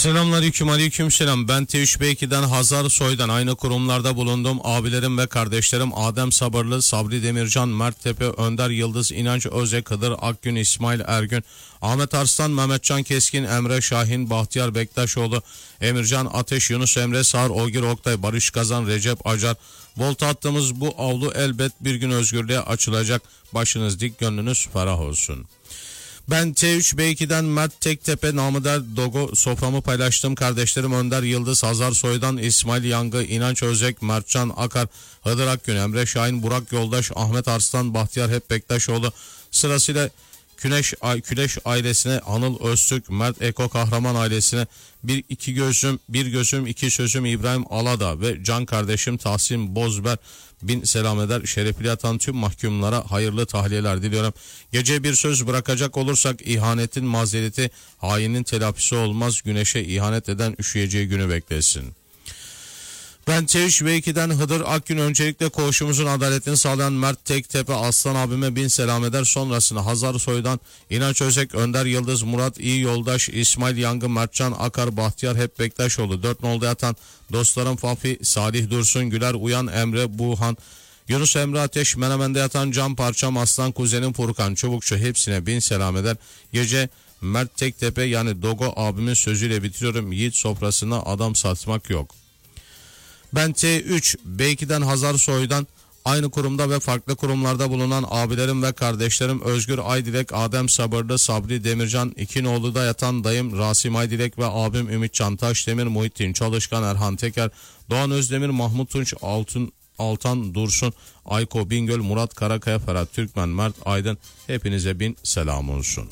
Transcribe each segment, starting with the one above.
Selamünaleyküm, aleykümselam. Ben T3B2'den Hazar Soy'dan aynı kurumlarda bulundum. Abilerim ve kardeşlerim Adem Sabırlı, Sabri Demircan, Mert Tepe, Önder Yıldız, İnanç Özek, Hıdır Akgün, İsmail Ergün, Ahmet Arslan, Mehmetcan Keskin, Emre Şahin, Bahtiyar Bektaşoğlu, Emircan Ateş, Yunus Emre Sağır, Ogir Oktay, Barış Kazan, Recep Acar. Volta attığımız bu avlu elbet bir gün özgürlüğe açılacak. Başınız dik, gönlünüz ferah olsun. Ben T3B2'den Mert Tektepe, namı der Dogo, soframı paylaştım. Kardeşlerim Önder Yıldız, Hazar Soy'dan İsmail Yangı, İnanç Özek, Mertcan Akar, Hıdır Akgün, Emre Şahin, Burak Yoldaş, Ahmet Arslan, Bahtiyar Hep Bektaşoğlu, sırasıyla Küleş ailesine, Anıl Öztürk, Mert Eko Kahraman ailesine, bir gözüm iki sözüm İbrahim Alada ve can kardeşim Tahsin Bozber bin selam eder. Şerefli yatan tüm mahkumlara hayırlı tahliyeler diliyorum. Gece bir söz bırakacak olursak, ihanetin mazereti hainin telafisi olmaz. Güneşe ihanet eden üşüyeceği günü beklesin. Ben T3B2'den Hıdır Akgün, öncelikle koğuşumuzun adaletini sağlayan Mert Tektepe Aslan abime bin selam eder. Sonrasında Hazar Soy'dan İnanç Özek, Önder Yıldız, Murat İyi Yoldaş, İsmail Yangı, Mertcan Akar, Bahtiyar Hep Bektaşoğlu, 4 nolda yatan dostlarım Fafi, Salih Dursun, Güler Uyan, Emre Buhan, Yunus Emre Ateş, Menemen'de yatan Can Parçam, Aslan kuzenim Furkan Çubukçu, hepsine bin selam eder. Gece Mert Tektepe yani Dogo abimin sözüyle bitiriyorum. Yiğit sofrasına adam satmak yok. Ben T3B2'den Hazar Soy'dan aynı kurumda ve farklı kurumlarda bulunan abilerim ve kardeşlerim Özgür Aydilek, Adem Sabırlı, Sabri Demircan, İkinoğlu'da yatan dayım Rasim Aydilek ve abim Ümitcan Taşdemir, Muhittin Çalışkan, Erhan Teker, Doğan Özdemir, Mahmut Tunç, Altan Dursun, Ayko Bingöl, Murat Karakaya, Ferhat Türkmen, Mert Aydın, hepinize bin selam olsun.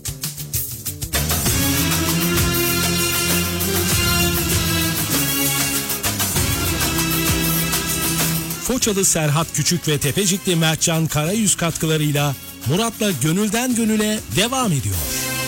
Foçalı Serhat Küçük ve Tepecikli Mertcan Karayüz katkılarıyla Murat'la Gönülden Gönüle devam ediyor.